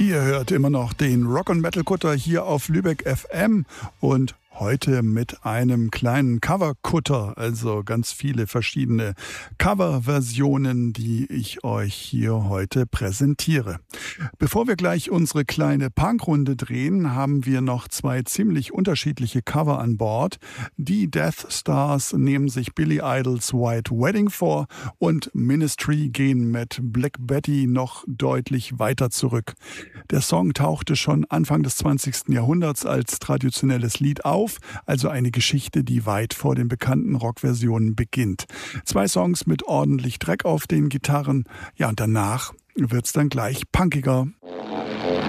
Ihr hört immer noch den Rock- und Metal-Kutter hier auf Lübeck FM und heute mit einem kleinen Cover-Kutter, also ganz viele verschiedene Cover-Versionen, die ich euch hier heute präsentiere. Bevor wir gleich unsere kleine Punkrunde drehen, haben wir noch zwei ziemlich unterschiedliche Cover an Bord. Die Death Stars nehmen sich Billy Idols White Wedding vor und Ministry gehen mit Black Betty noch deutlich weiter zurück. Der Song tauchte schon Anfang des 20. Jahrhunderts als traditionelles Lied auf, also eine Geschichte, die weit vor den bekannten Rockversionen beginnt. Zwei Songs mit ordentlich Dreck auf den Gitarren, ja, und danach wird's dann gleich punkiger.